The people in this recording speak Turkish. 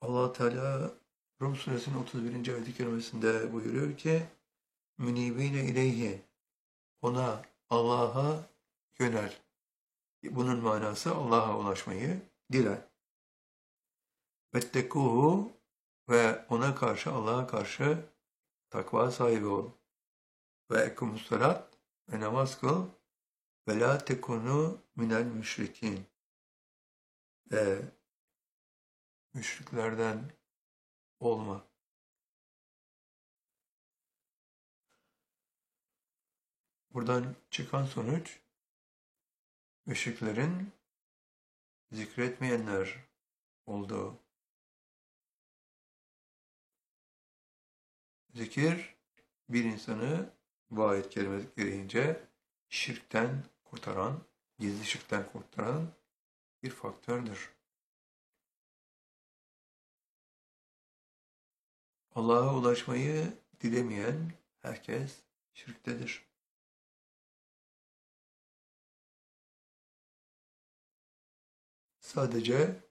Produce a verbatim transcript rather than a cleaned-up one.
Allah Teala Rum suresinin otuz birinci ayet-i kerimesinde buyuruyor ki münibine ileyhi, ona, Allah'a yönel. Bunun manası Allah'a ulaşmayı dile. Vettekuhu, ve ona karşı, Allah'a karşı takva sahibi ol. Ve ekumussalat, ve namaz kıl. Ve la tekunu minel müşrikin. Ve müşriklerden olma. Buradan çıkan sonuç, müşriklerin zikretmeyenler olduğu. Zikir, bir insanı bu ayet kelimesi gereğince şirkten kurtaran, gizli şirkten kurtaran bir faktördür. Allah'a ulaşmayı dilemeyen herkes şirktedir. Sadece